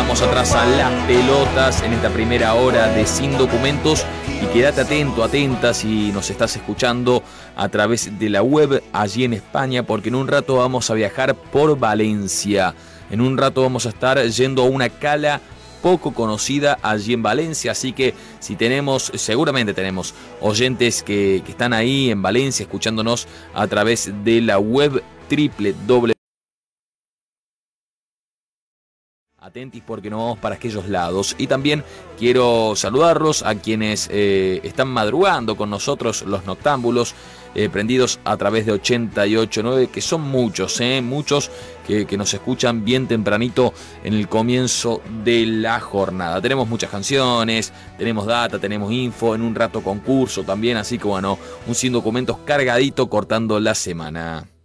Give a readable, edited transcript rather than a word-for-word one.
dejamos atrás a las pelotas en esta primera hora de Sin Documentos. Y quédate atento, atenta si nos estás escuchando a través de la web allí en España, porque en un rato vamos a viajar por Valencia. En un rato vamos a estar yendo a una cala poco conocida allí en Valencia, así que si seguramente tenemos oyentes que están ahí en Valencia escuchándonos a través de la web www. Atentis porque no vamos para aquellos lados. Y también quiero saludarlos a quienes están madrugando con nosotros, los noctámbulos, prendidos a través de 88.9, que son muchos, muchos que nos escuchan bien tempranito en el comienzo de la jornada. Tenemos muchas canciones, tenemos data, tenemos info, en un rato concurso también, así que bueno, un Sin Documentos cargadito cortando la semana.